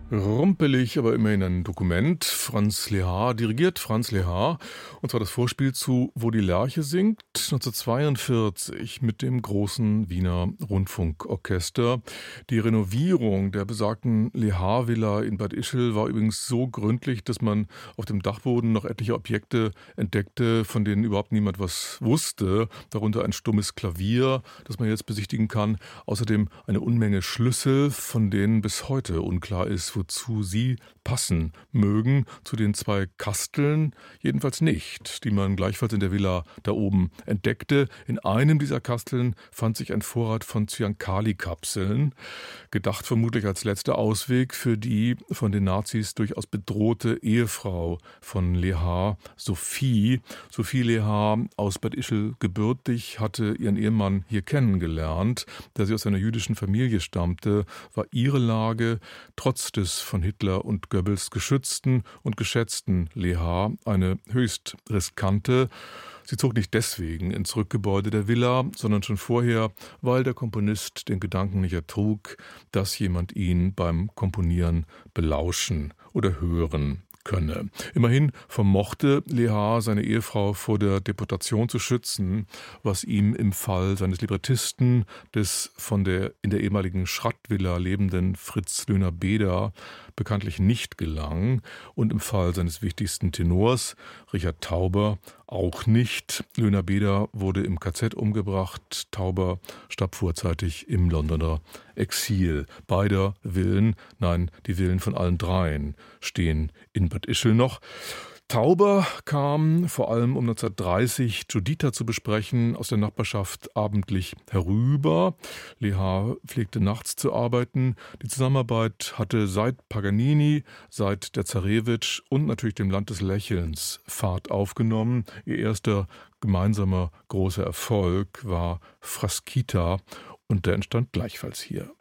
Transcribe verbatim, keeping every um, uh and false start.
Rumpelig, aber immerhin ein Dokument. Franz Lehár, dirigiert Franz Lehár, und zwar das Vorspiel zu Wo die Lerche singt, neunzehnhundertzweiundvierzig mit dem großen Wiener Rundfunkorchester. Die Renovierung der besagten Lehár-Villa in Bad Ischl war übrigens so gründlich, dass man auf dem Dachboden noch etliche Objekte entdeckte, von denen überhaupt niemand was wusste. Darunter ein stummes Klavier, das man jetzt besichtigen kann. Außerdem eine Unmenge Schlüssel, von denen bis heute unklar ist, wozu sie passen mögen. Zu den zwei Kasteln jedenfalls nicht, die man gleichfalls in der Villa da oben entdeckte. In einem dieser Kasteln fand sich ein Vorrat von Zyankali-Kapseln, gedacht vermutlich als letzter Ausweg für die von den Nazis durchaus bedrohte Ehefrau von Lehár, Sophie. Sophie Lehár, aus Bad Ischl gebürtig, hatte ihren Ehemann hier kennengelernt. Da sie aus einer jüdischen Familie stammte, war ihre Lage trotz des von Hitler und Goebbels geschützten und geschätzten Lehár eine höchst riskante. Sie zog nicht deswegen ins Rückgebäude der Villa, sondern schon vorher, weil der Komponist den Gedanken nicht ertrug, dass jemand ihn beim Komponieren belauschen oder hören könne. Immerhin vermochte Lehár seine Ehefrau vor der Deportation zu schützen, was ihm im Fall seines Librettisten, des von der in der ehemaligen Schrattvilla lebenden Fritz Löhner-Beder, bekanntlich nicht gelang, und im Fall seines wichtigsten Tenors, Richard Tauber, auch nicht. Löhner-Beder wurde im K Z umgebracht, Tauber starb vorzeitig im Londoner Exil. Beider Villen, nein, die Villen von allen dreien, stehen in Bad Ischl noch. Tauber kam vor allem um neunzehnhundertdreißig Giuditta zu besprechen, aus der Nachbarschaft abendlich herüber. Lehár pflegte nachts zu arbeiten. Die Zusammenarbeit hatte seit Paganini, seit der Zarewitsch und natürlich dem Land des Lächelns Fahrt aufgenommen. Ihr erster gemeinsamer großer Erfolg war Frasquita, und der entstand gleichfalls hier.